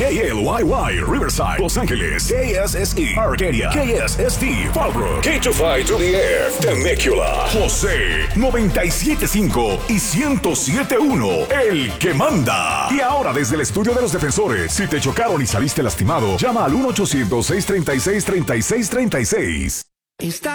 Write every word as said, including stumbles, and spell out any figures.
K L Y Y, Riverside, Los Ángeles, K S S E, Arcadia, K S S T, Fallbrook, K two five to the F, Temecula, José, noventa y siete punto cinco y ciento siete punto uno, el que manda. Y ahora desde el estudio de los defensores, si te chocaron y saliste lastimado, llama al uno ochocientos, seiscientos treinta y seis, treinta y seis treinta y seis. Está